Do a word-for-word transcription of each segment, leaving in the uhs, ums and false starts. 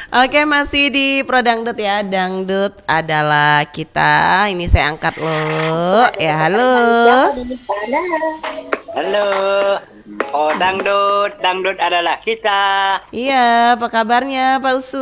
Oke, masih di Pro Dangdut ya. Dangdut adalah kita. Ini saya angkat lo. Ya, halo. Halo. Oh, dangdut, dangdut adalah kita. Iya, apa kabarnya Pak Usu?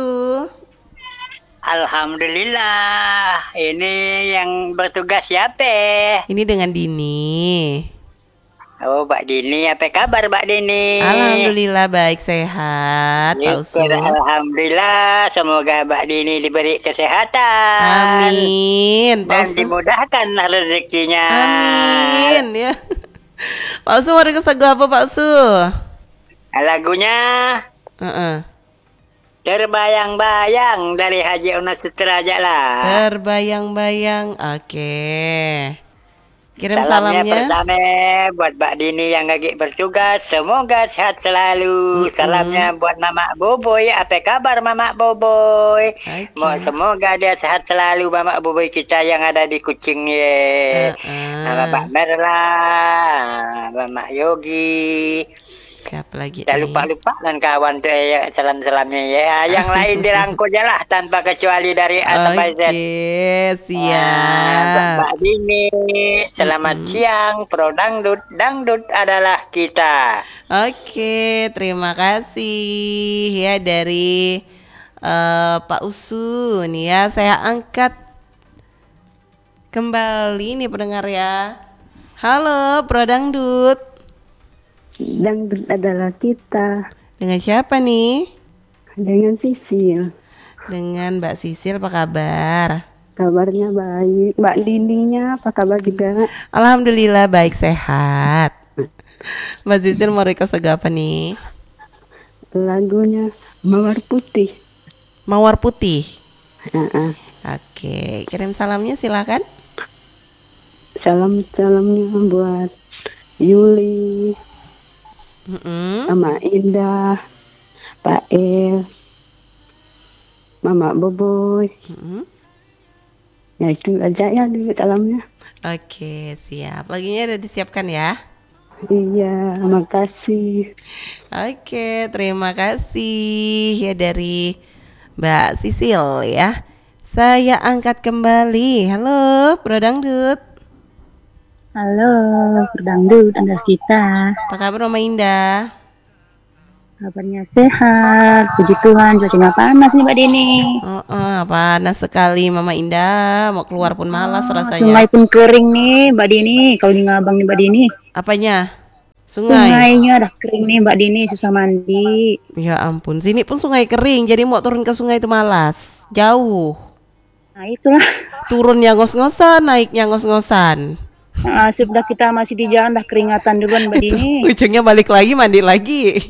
Alhamdulillah. Ini yang bertugas siapa? Ini dengan Dini. Oh, Mbak Dini, apa kabar Mbak Dini? Alhamdulillah baik sehat, Pak Usu. Syukur, alhamdulillah. Semoga Mbak Dini diberi kesehatan. Amin, Pak Dan Usu. dimudahkan rezekinya. Amin ya. Pak Usu mau request lagu apa Pak Usu? Lagunya Heeh. Terbayang-bayang dari Haji Unas Sutraja lah. Terbayang-bayang. Oke. Kirim Salamnya salamnya. pertama buat Mbak Dini yang lagi bertugas. Semoga sehat selalu. Mm-mm. Salamnya buat Mama Boboy. Apa kabar Mama Boboy? Oke. Mo- Semoga dia sehat selalu Mama Boboy kita yang ada di Kucing ye. Uh-uh. Bapak Merla, Mama Yogi. Siapa lagi Dah nih? lupa-lupa dan kawan tuh ya, salam-salamnya ya. Yang lain dirangkul aja lah tanpa kecuali dari A sampai Z. Oke, Nah, siap. Mbak Dini, selamat Mm-mm. siang. Pro Dangdut, Dangdut adalah kita. Oke, terima kasih ya dari eh, Pak Usu nih ya. Saya angkat kembali nih pendengar ya. Halo, Pro Dangdut. Dangdut adalah kita. Dengan siapa nih? Dengan Sisil. Dengan Mbak Sisil, apa kabar? Kabarnya baik. Mbak Dininya apa kabar juga? Alhamdulillah baik sehat. Mbak Sisil mau request lagu apa nih? Lagunya Mawar Putih. Mawar Putih. Uh-uh. Oke, kirim salamnya silakan. Salam-salamnya buat Yuli, Mm-mm. Mama Indah, Pak El, Mama Boboy. Mm-mm. Ya itu aja ya di salamnya. Oke, siap. Lagunya udah disiapkan ya. Iya, makasih. Oke, terima kasih ya dari Mbak Sisil ya. Saya angkat kembali. Halo, Bro Dangdut. Halo, Dangdut adalah kita. Apa kabar Mama Indah? Kabarnya sehat, puji Tuhan. Cuacanya panas nih Mbak Dini. Oh, oh, panas sekali Mama Indah. Mau keluar pun malas Sungai rasanya. pun kering nih Mbak Dini. Kalau di Ngabang nih Mbak Dini. Apanya? Sungai. Sungainya udah kering nih Mbak Dini, susah mandi. Ya ampun, sini pun sungai kering. Jadi mau turun ke sungai itu malas. Jauh. Nah itulah. Turunnya ngos-ngosan, naiknya ngos-ngosan. Nah, sudah kita masih di jalan dah keringatan duluan Mbak Dini. Ujungnya balik lagi mandi lagi.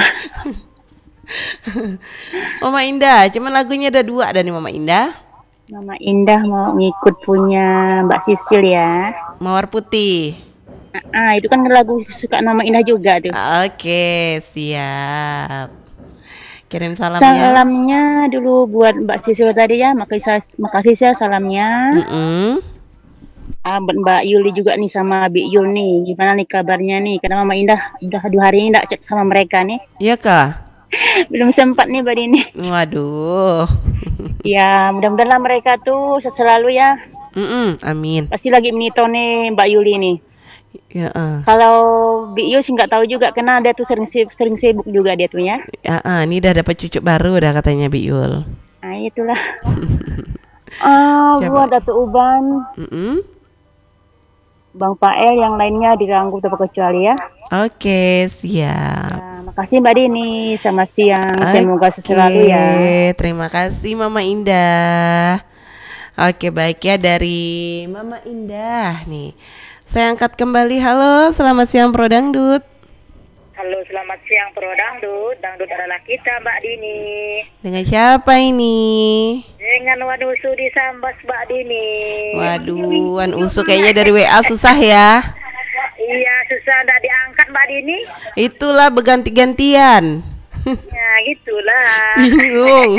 Mama Indah, cuman lagunya ada dua ada nih Mama Indah. Mama Indah mau ngikut punya Mbak Sisil ya. Mawar Putih. Ah itu kan lagu suka Mama Indah juga tuh. Oke, siap. Kirim salamnya. Salamnya dulu buat Mbak Sisil tadi ya. Makasih makasih ya salamnya. Mm-mm. Ah, Mbak Yuli juga nih sama Bi Yul nih. Gimana nih kabarnya nih? Karena Mama Indah udah dua hari ini enggak chat sama mereka nih. Iya kah? Belum sempat nih Mbak Dini. Waduh. Ya, mudah-mudahan lah mereka tuh sehat selalu ya. Mm-mm, amin. Pasti lagi menito nih Mbak Yuli nih. Ya, uh. Kalau Bi Yul sih nggak tahu juga karena dia tuh sering sib- sering sibuk juga dia tuh ya. Ya, uh, ini udah dapat cucu baru udah katanya Biul. Nah, itulah. Ah, Siapa? buat Datuk Uban, Mm-mm. Bang Pael yang lainnya dirangkul tanpa kecuali ya. Oke, siap. Ya, makasih Mbak Dini. Selamat siang. Semoga Oke, selalu ya. terima kasih Mama Indah. Oke, baik ya dari Mama Indah nih. Saya angkat kembali. Halo, selamat siang Pro Dangdut. Halo, selamat siang Pro Dangdut. Dangdut adalah kita, Mbak Dini. Dengan siapa ini? Dengan Wan Usu di Sambas, Mbak Dini. Waduh, Wan Usu kayaknya dari W A susah ya. Iya, susah nggak diangkat, Mbak Dini. Itulah berganti-gantian. Ya, gitulah. Bingung.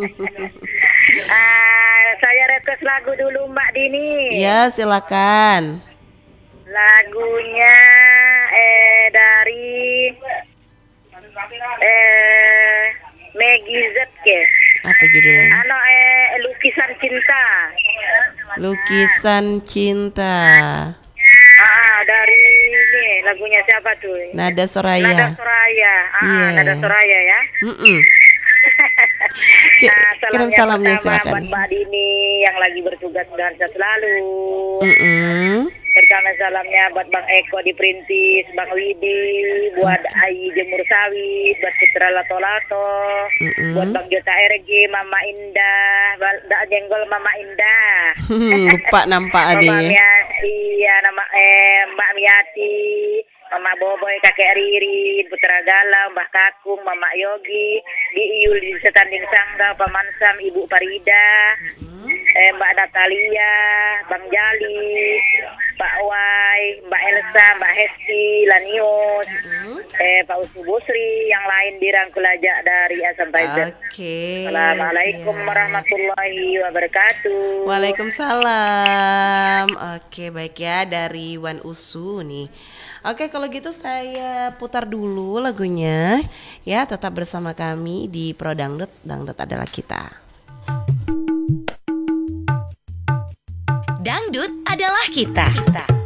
Ah, saya request lagu dulu, Mbak Dini. Ya, silakan. Lagunya eh dari eh Maggie Z, Apa judulnya? Ano eh lukisan cinta. Lukisan Cinta. Ah, dari ini lagunya siapa tuh? Nada Soraya. Nada Soraya. Ah, Iya. Nada Soraya ya. Mm-mm. Ki- Nah, kirim salamnya pertama buat silakan. Mbak Dini yang lagi bertugas dan selalu. Mm-mm. Pertama salamnya buat Bang Eko di Perintis, Bang Widi, buat Ayi Jemur Sawit, buat Putra Lato Lato, Mm-mm. buat Bang Jota R G, Mama Indah, Bal- Dak Jenggol Mama Indah. Lupa nampak Mama adanya. Miati, ya nama eh Mbak Miati, Mama Boboy, Kakek Ririn, Putra Galau, Mbak Kakung, Mama Yogi, di Iul di Setanding Sangga, Paman Sam, Ibu Farida, eh, Mbak Natalia, Bang Jali, Pak Wai, Mbak Elsa, Mbak Hesti, Lanius, eh, Pak Usu Busri, yang lain dirangkul aja dari Asam Pajar. Oke. Assalamualaikum siap. warahmatullahi wabarakatuh. Waalaikumsalam. Oke, baik ya dari Wan Usu nih. Oke, kalau gitu saya putar dulu lagunya. Ya, tetap bersama kami di Pro Dangdut. Dangdut adalah kita. Dangdut adalah kita. kita.